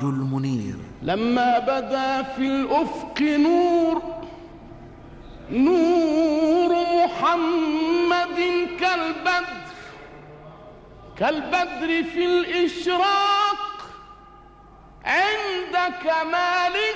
السراج المنير. لما بدا في الأفق نور محمد كالبدر في الإشراق عند كمال